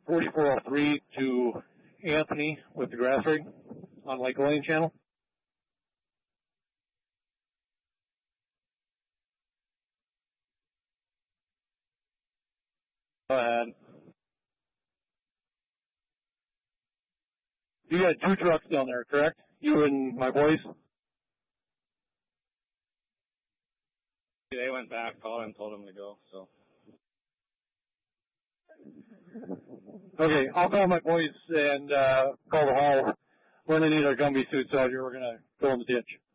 4403 to Anthony with the grass rig on Lake Lane channel. Go ahead. You got 2 trucks down there, correct? You and my boys? They went back, called and told them to go, so. Okay, I'll call my boys and call the hall when they need our Gumby suits out here. We're going to go in the ditch.